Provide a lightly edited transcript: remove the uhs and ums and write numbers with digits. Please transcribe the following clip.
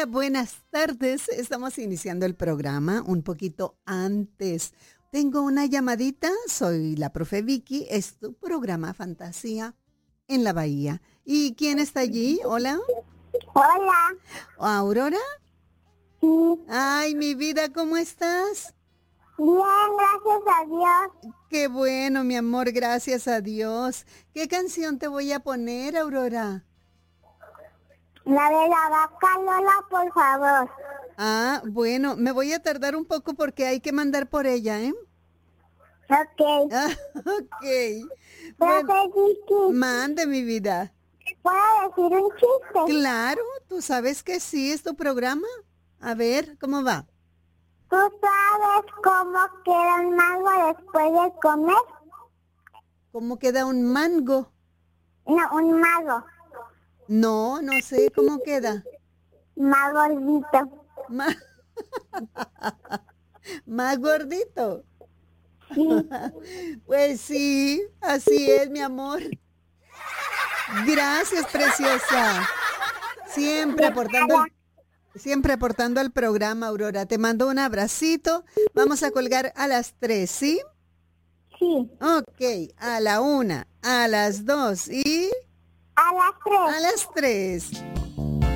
Hola, buenas tardes. Estamos iniciando el programa un poquito antes. Tengo una llamadita. Soy la profe Vicky. Es tu programa Fantasía en la Bahía. ¿Y quién está allí? Hola. Hola. ¿Aurora? Sí. Ay, mi vida, ¿cómo estás? Bien, gracias a Dios. Qué bueno, mi amor, gracias a Dios. ¿Qué canción te voy a poner, Aurora? La de la vaca Lola, por favor. Ah, bueno, me voy a tardar un poco porque hay que mandar por ella, ¿eh? Ok. Ah, ok. Bueno, Profe Vicky, mande mi vida. ¿puedo decir un chiste? Claro, tú sabes que sí, es tu programa. A ver, ¿cómo va? ¿Tú sabes cómo queda un mango después de comer? ¿Cómo queda un mango? No, un mago. No, no sé cómo queda. Más gordito. Más, más gordito. Sí. Pues sí, así es, mi amor. Gracias, preciosa. Siempre De aportando nada. siempre aportando al programa, Aurora. Te mando un abracito. Vamos a colgar a las 3, ¿sí? Sí. Ok, a la 1, a las 2 y A las 3. a las 3.